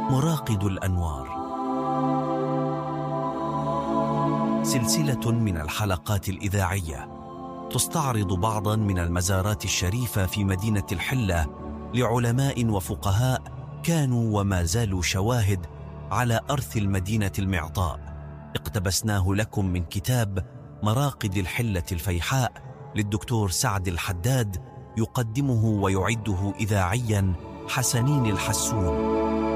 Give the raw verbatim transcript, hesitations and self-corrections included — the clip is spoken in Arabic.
مراقد الأنوار، سلسلة من الحلقات الإذاعية تستعرض بعضا من المزارات الشريفة في مدينة الحلة لعلماء وفقهاء كانوا وما زالوا شواهد على أرث المدينة المعطاء. اقتبسناه لكم من كتاب مراقد الحلة الفيحاء للدكتور سعد الحداد، يقدمه ويعده إذاعيا حسنين الحسون.